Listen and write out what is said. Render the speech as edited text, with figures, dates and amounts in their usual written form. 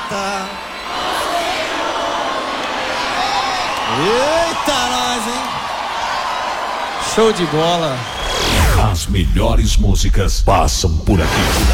prata. Eita, nós, hein? Show de bola. As melhores músicas passam por aqui.